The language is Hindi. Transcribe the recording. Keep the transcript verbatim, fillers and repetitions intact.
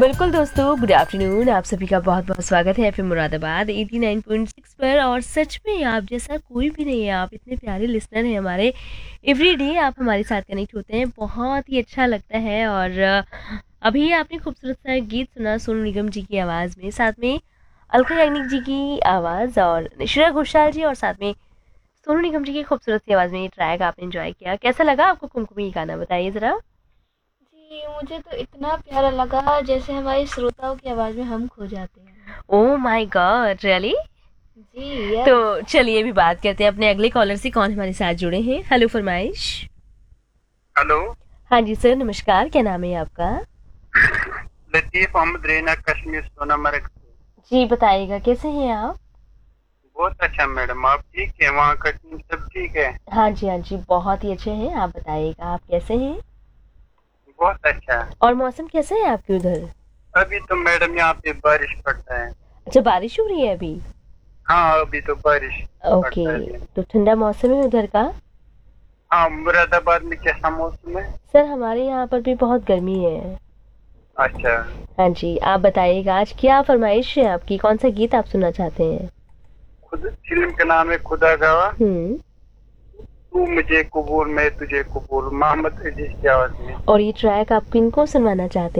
बिल्कुल दोस्तों, गुड आफ्टरनून। आप सभी का बहुत बहुत स्वागत है FM Moradabad eighty nine point six पर। और सच में आप जैसा कोई भी नहीं है, आप इतने प्यारे लिसनर हैं हमारे। एवरी डे आप हमारे साथ कनेक्ट होते हैं, बहुत ही अच्छा लगता है। और अ, अभी आपने खूबसूरत सा गीत सुना सोनू निगम जी की आवाज़ में, साथ में अलका याग्निक जी की आवाज़ और श्रेया घोषाल जी, और साथ में सोनू निगम जी की खूबसूरत सी आवाज़ में ये ट्रैक आपने एंजॉय किया। कैसा लगा आपको कुमकुम ये गाना, बताइए ज़रा। जी, मुझे तो इतना प्यारा लगा जैसे हमारे श्रोताओं की आवाज़ में हम खो जाते हैं। Oh my God, really. जी, तो यस। चलिए अभी बात करते हैं अपने अगले कॉलर से, कौन हमारे साथ जुड़े हैं। हेलो फरमाइश। हेलो। हाँ जी सर, नमस्कार, क्या नाम है आपका? लतीफ अहमद रेना, कश्मीर, सोनामर्ग से। जी बताइएगा, कैसे हैं आप? बहुत अच्छा मैडम, आप ठीक है? वहाँ का टीम सब ठीक है? हाँ जी हाँ जी, बहुत ही अच्छे हैं। आप बताइएगा, आप कैसे हैं? बहुत अच्छा। और मौसम कैसा है आपके उधर? अभी तो मैडम यहाँ पे बारिश पड़ता है। अच्छा, बारिश हो रही है अभी? हाँ, अभी तो बारिश ओके, पड़ता है अभी। तो ठंडा मौसम है उधर का? हाँ, मुरादाबाद में कैसा मौसम है? सर हमारे यहाँ पर भी बहुत गर्मी है। अच्छा। हाँ जी, आप बताइएगा आज क्या फरमाइश है आपकी, कौन सा गीत आप सुनना चाहते हैं? खुद फिल्म का नाम है खुदा गवाह। हम्म। तू मुझे कबूल, मैं तुझे कबूल, मोहम्मद अजीज की आवाज में। और ये ट्रैक आप किनको सुनवाना चाहते हैं?